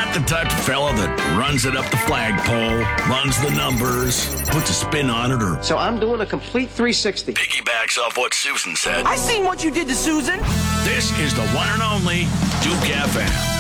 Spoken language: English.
not the type of fella that runs it up the flagpole, runs the numbers, puts a spin on it, or So I'm doing a complete 360. piggybacks off what Susan said. I seen what you did to Susan. This is the one and only Duke FM.